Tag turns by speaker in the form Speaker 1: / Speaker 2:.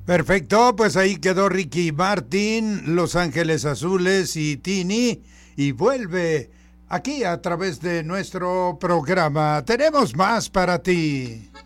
Speaker 1: Perfecto, pues ahí quedó Ricky Martin, Los Ángeles Azules y Tini, y vuelve aquí a través de nuestro programa. Tenemos más para ti.